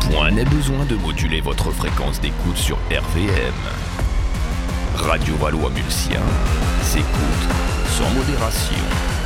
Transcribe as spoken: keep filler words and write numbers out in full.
Point n'est besoin de moduler votre fréquence d'écoute sur R V M. Radio Valois-Mulsien s'écoute sans modération.